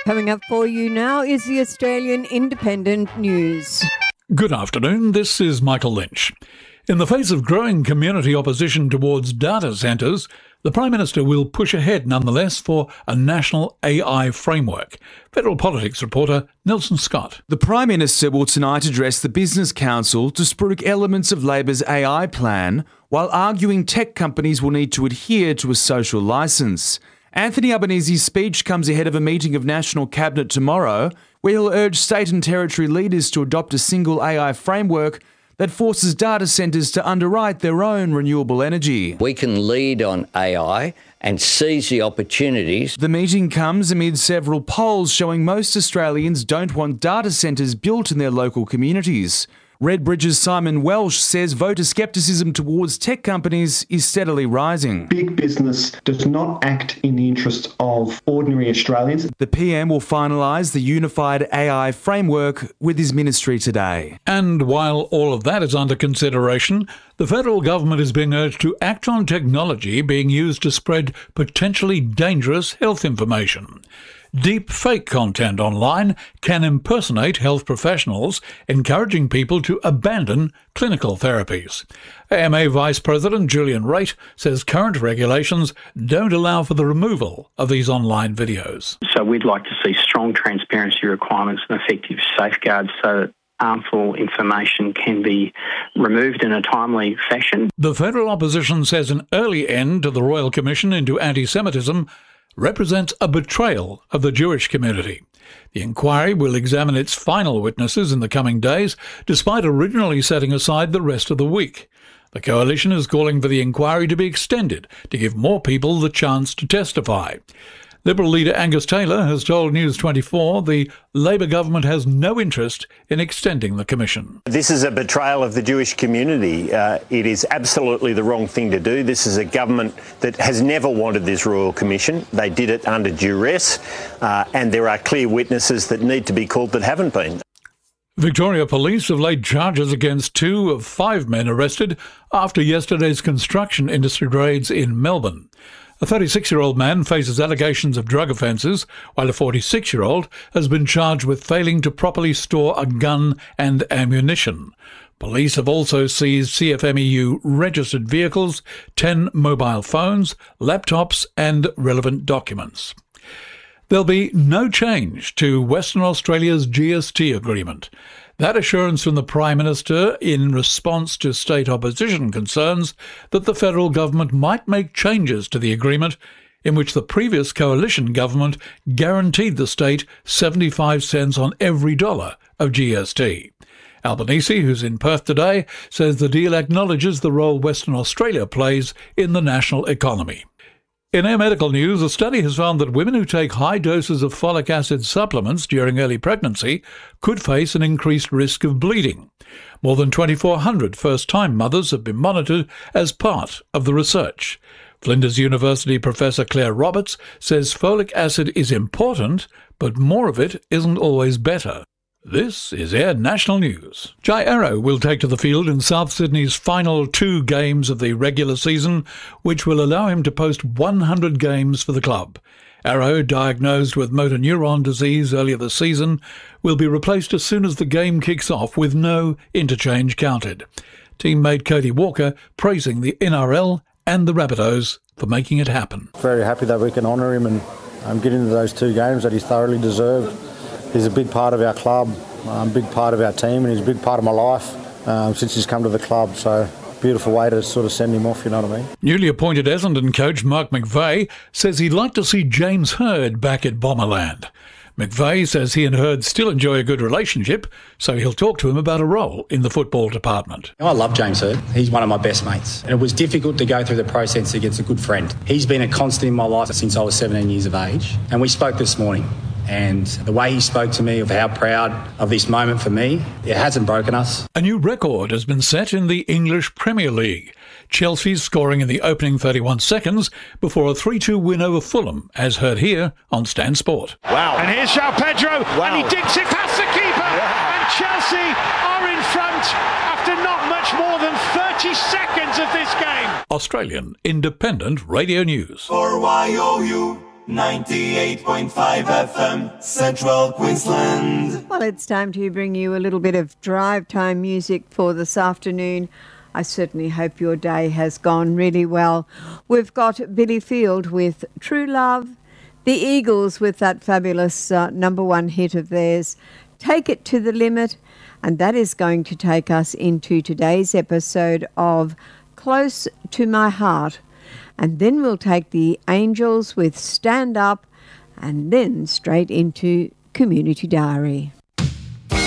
Coming up for you now is the Australian Independent News. Good afternoon, this is Michael Lynch. In the face of growing community opposition towards data centres, the Prime Minister will push ahead nonetheless for a national AI framework. Federal Politics reporter Nelson Scott. The Prime Minister will tonight address the Business Council to spruik elements of Labor's AI plan, while arguing tech companies will need to adhere to a social licence. Anthony Albanese's speech comes ahead of a meeting of National Cabinet tomorrow, where he'll urge state and territory leaders to adopt a single AI framework that forces data centres to underwrite their own renewable energy. We can lead on AI and seize the opportunities. The meeting comes amid several polls showing most Australians don't want data centres built in their local communities. Redbridge's Simon Welsh says voter scepticism towards tech companies is steadily rising. Big business does not act in the interests of ordinary Australians. The PM will finalise the unified AI framework with his ministry today. And while all of that is under consideration, the federal government is being urged to act on technology being used to spread potentially dangerous health information. Deep fake content online can impersonate health professionals, encouraging people to abandon clinical therapies. AMA Vice President Julian Raitt says current regulations don't allow for the removal of these online videos. So we'd like to see strong transparency requirements and effective safeguards so that harmful information can be removed in a timely fashion. The federal opposition says an early end to the Royal Commission into anti-Semitism represents a betrayal of the Jewish community. The inquiry will examine its final witnesses in the coming days, despite originally setting aside the rest of the week. The coalition is calling for the inquiry to be extended to give more people the chance to testify. Liberal leader Angus Taylor has told News 24 the Labor government has no interest in extending the commission. This is a betrayal of the Jewish community. It is absolutely the wrong thing to do. This is a government that has never wanted this Royal Commission. They did it under duress, and there are clear witnesses that need to be called that haven't been. Victoria Police have laid charges against 2 of 5 men arrested after yesterday's construction industry raids in Melbourne. A 36-year-old man faces allegations of drug offences, while a 46-year-old has been charged with failing to properly store a gun and ammunition. Police have also seized CFMEU registered vehicles, 10 mobile phones, laptops and relevant documents. There'll be no change to Western Australia's GST agreement. That assurance from the Prime Minister in response to state opposition concerns that the federal government might make changes to the agreement, in which the previous coalition government guaranteed the state 75 cents on every dollar of GST. Albanese, who's in Perth today, says the deal acknowledges the role Western Australia plays in the national economy. In our medical news, a study has found that women who take high doses of folic acid supplements during early pregnancy could face an increased risk of bleeding. More than 2,400 first-time mothers have been monitored as part of the research. Flinders University Professor Claire Roberts says folic acid is important, but more of it isn't always better. This is Air National News. Jai Arrow will take to the field in South Sydney's final 2 games of the regular season, which will allow him to post 100 games for the club. Arrow, diagnosed with motor neuron disease earlier this season, will be replaced as soon as the game kicks off with no interchange counted. Teammate Cody Walker praising the NRL and the Rabbitohs for making it happen. Very happy that we can honour him and get into those 2 games that he thoroughly deserved. He's a big part of our club, big part of our team, and he's a big part of my life since he's come to the club. So, beautiful way to sort of send him off, you know what I mean? Newly appointed Essendon coach Mark McVeigh says he'd like to see James Hird back at Bomberland. McVeigh says he and Hird still enjoy a good relationship, so he'll talk to him about a role in the football department. I love James Hird. He's one of my best mates. And it was difficult to go through the process against a good friend. He's been a constant in my life since I was 17 years of age, and we spoke this morning. And the way he spoke to me of how proud of this moment for me, it hasn't broken us. A new record has been set in the English Premier League. Chelsea scoring in the opening 31 seconds before a 3-2 win over Fulham, as heard here on Stan Sport. Wow. And here's João Pedro, wow. And he digs it past the keeper, and Chelsea are in front after not much more than 30 seconds of this game. Australian Independent Radio News. For YOU. 98.5 FM, Central Queensland. Well, it's time to bring you a little bit of drive time music for this afternoon. I certainly hope your day has gone really well. We've got Billy Field with True Love, the Eagles with that fabulous number one hit of theirs, Take It to the Limit, and that is going to take us into today's episode of Close to My Heart. And then we'll take the Angels with Stand Up, and then straight into Community Diary.